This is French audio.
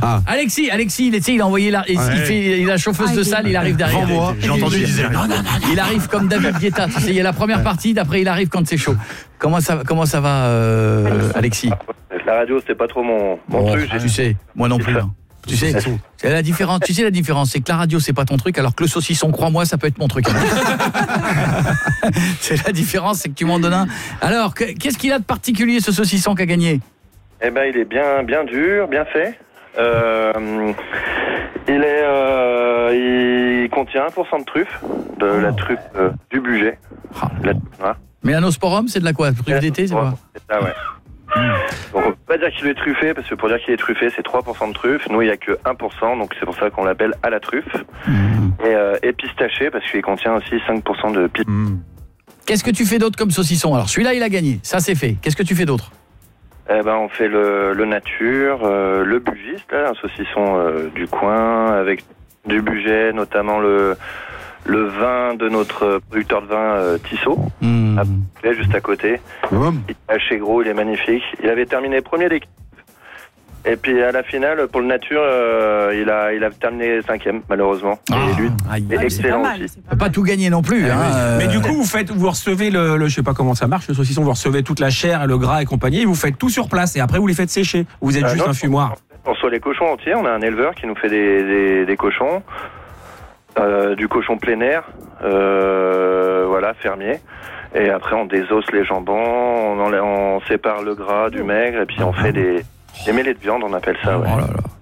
Alexis, il a envoyé il a la chauffeuse de salle, il arrive derrière. Moi, j'ai entendu dire non. Il arrive comme David Guetta. Tu sais, il y a la première partie, d'après il arrive quand c'est chaud. Comment ça va, Alexis? La radio, c'est pas trop mon truc. Tu sais, moi non plus. Hein. Tu sais, c'est la différence. Tu sais la différence, c'est que la radio c'est pas ton truc, alors que le saucisson, crois-moi, ça peut être mon truc. C'est la différence, c'est que tu m'en donnes un. Alors, qu'est-ce qu'il a de particulier ce saucisson qu'a gagné? Eh ben, il est bien dur, bien fait. Il contient 1% de truffe, de la truffe du budget. Mais l'anosporum, c'est de la quoi? Truffe d'été, c'est quoi? C'est ça, ouais. Donc on peut pas dire qu'il est truffé, parce que pour dire qu'il est truffé, c'est 3% de truffe. Nous, il n'y a que 1%, donc c'est pour ça qu'on l'appelle à la truffe. Et pistaché, parce qu'il contient aussi 5% de pistache. Qu'est-ce que tu fais d'autre comme saucisson? Alors celui-là, il a gagné, ça c'est fait. Qu'est-ce que tu fais d'autre? Eh ben, on fait le nature, le bugiste, là, un saucisson du coin, avec du budget, notamment le vin de notre producteur de vin Tissot, juste à côté. Il est assez gros, il est magnifique. Il avait terminé premier d'équipe. Et puis à la finale, pour le nature, il a terminé 5e, malheureusement. Et lui, il est excellent aussi. On peut pas tout gagner non plus. Mais du coup, vous recevez je sais pas comment ça marche, le saucisson, vous recevez toute la chair et le gras et compagnie, et vous faites tout sur place, et après vous les faites sécher. Vous êtes juste un fumoir. On reçoit les cochons entiers, on a un éleveur qui nous fait des cochons. Du cochon plein air, fermier. Et après, on désosse les jambons, on sépare le gras du maigre, et puis on fait des mêlées de viande, on appelle ça. Ouais. Oh là là.